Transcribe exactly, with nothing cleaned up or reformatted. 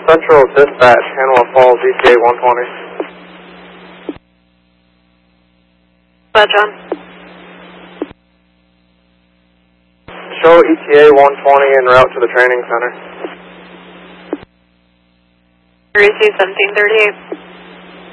Central Dispatch, Hannibal Falls, E T A one twenty. Dispatch on. Show E T A one twenty en route to the training center. Receive seventeen thirty-eight.